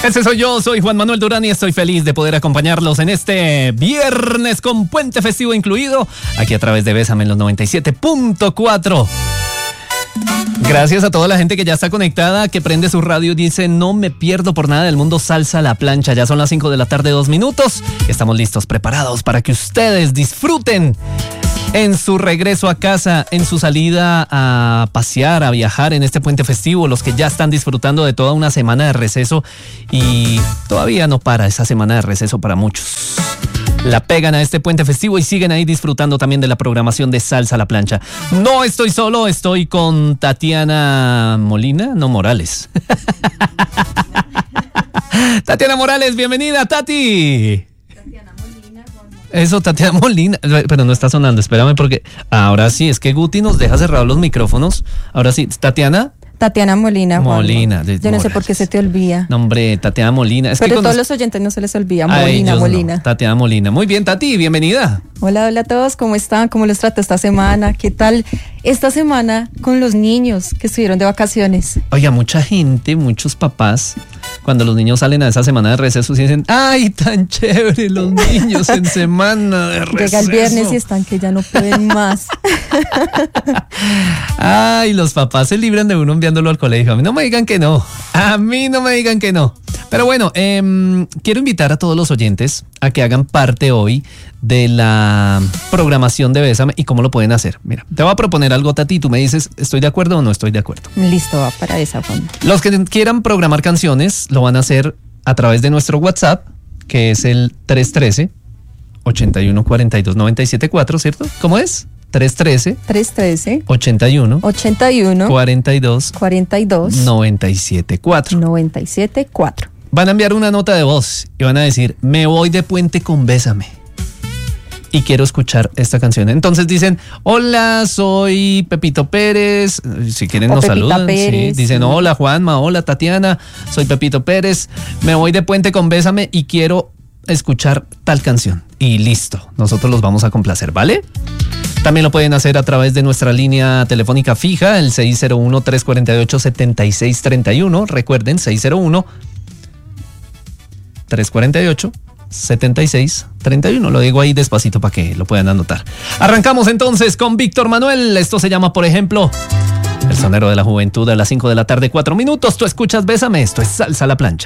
Ese soy yo, soy Juan Manuel Durán y estoy feliz de poder acompañarlos en este viernes con puente festivo incluido, aquí a través de Bésame en los 97.4. Gracias a toda la gente que ya está conectada, que prende su radio y dice: no me pierdo por nada del mundo salsa a la plancha. Ya son las 5 de la tarde, 2 minutos. Estamos listos, preparados para que ustedes disfruten en su regreso a casa, en su salida a pasear, a viajar en este puente festivo, los que ya están disfrutando de toda una semana de receso y todavía no para esa semana de receso para muchos. La pegan a este puente festivo y siguen ahí disfrutando también de la programación de Salsa a la Plancha. No estoy solo, estoy con Tatiana Molina, no Morales. Tatiana Morales, bienvenida, Tati. Eso, Tatiana Molina, pero no está sonando, espérame porque ahora sí, es que Guti nos deja cerrados los micrófonos. Ahora sí, Tatiana Molina. Molina. Yo no sé por qué se te olvida. No, hombre, Tatiana Molina. Es pero que a todos los oyentes no se les olvida. Molina. No. Tatiana Molina. Muy bien, Tati, bienvenida. Hola a todos, ¿cómo están? ¿Cómo les trata esta semana? ¿Qué tal esta semana con los niños que estuvieron de vacaciones? Oiga, mucha gente, muchos papás, cuando los niños salen a esa semana de receso, dicen: ¡ay, tan chévere los niños en semana de receso! Llega el viernes y están que ya no pueden más. Ay, los papás se libran de uno enviándolo al colegio. A mí no me digan que no. Pero bueno, quiero invitar a todos los oyentes a que hagan parte hoy de la programación de Bésame. ¿Y cómo lo pueden hacer? Mira, te voy a proponer algo, Tati, tú me dices, ¿estoy de acuerdo o no estoy de acuerdo? Listo, va para esa forma. Los que quieran programar canciones lo van a hacer a través de nuestro WhatsApp, que es el 313-8142-974, ¿cierto? ¿Cómo es? 313 81 42 974. Van a enviar una nota de voz y van a decir: me voy de puente con Bésame y quiero escuchar esta canción. Entonces dicen: hola, soy Pepito Pérez. Si quieren nos saludan. Sí. Dicen: hola Juanma, hola Tatiana, soy Pepito Pérez, me voy de puente con Bésame y quiero escuchar tal canción. Y listo, nosotros los vamos a complacer, ¿vale? También lo pueden hacer a través de nuestra línea telefónica fija, el 601-348-7631. Recuerden, 601-348-7631. Lo digo ahí despacito para que lo puedan anotar. Arrancamos entonces con Víctor Manuel. Esto se llama, por ejemplo, El Sonero de la Juventud, a las 5 de la tarde, 4 minutos. Tú escuchas Bésame, esto es Salsa a la Plancha.